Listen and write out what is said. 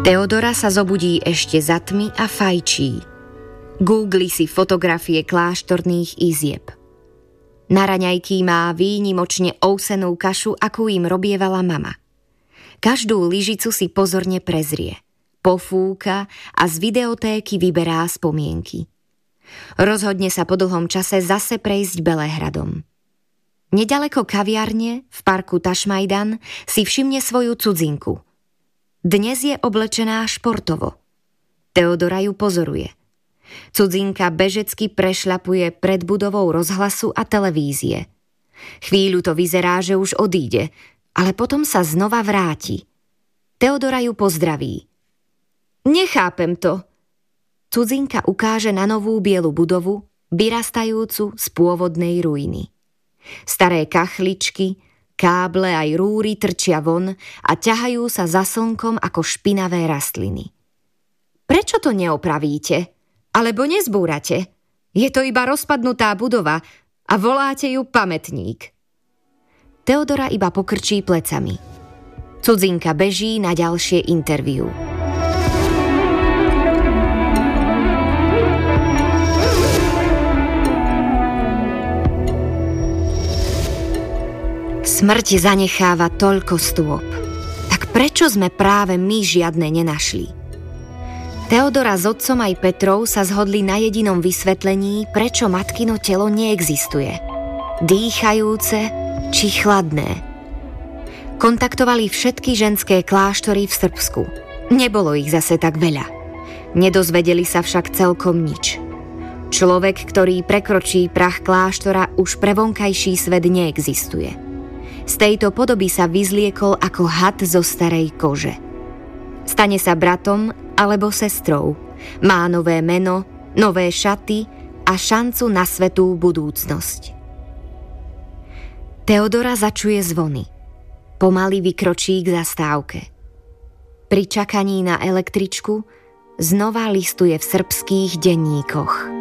Teodora sa zobudí ešte za tmy a fajčí. Googli si fotografie kláštorných izieb. Na raňajky má výnimočne ovsenú kašu, akú im robievala mama. Každú lyžicu si pozorne prezrie, pofúka a z videotéky vyberá spomienky. Rozhodne sa po dlhom čase zase prejsť Belehradom. Nedaleko kaviarne, v parku Tašmajdan, si všimne svoju cudzinku. Dnes je oblečená športovo. Teodora ju pozoruje. Cudzinka bežecky prešľapuje pred budovou rozhlasu a televízie. Chvíľu to vyzerá, že už odíde, ale potom sa znova vráti. Teodora ju pozdraví. Nechápem to. Cudzinka ukáže na novú bielu budovu, vyrastajúcu z pôvodnej ruiny. Staré kachličky, káble aj rúry trčia von a ťahajú sa za slnkom ako špinavé rastliny. Prečo to neopravíte? Alebo nezbúrate? Je to iba rozpadnutá budova a voláte ju pamätník. Teodora iba pokrčí plecami. Cudzinka beží na ďalšie interviu. Smrť zanecháva toľko stôp. Tak prečo sme práve my žiadne nenašli? Teodora s otcom aj Petrou sa zhodli na jedinom vysvetlení, prečo matkino telo neexistuje. Dýchajúce či chladné. Kontaktovali všetky ženské kláštory v Srbsku. Nebolo ich zase tak veľa. Nedozvedeli sa však celkom nič. Človek, ktorý prekročí prach kláštora, už pre vonkajší svet neexistuje. Z tejto podoby sa vyzliekol ako had zo starej kože. Stane sa bratom alebo sestrou. Má nové meno, nové šaty a šancu na svetú budúcnosť. Teodora začuje zvony. Pomaly vykročí k zastávke. Pri čakaní na električku znova listuje v srbských denníkoch.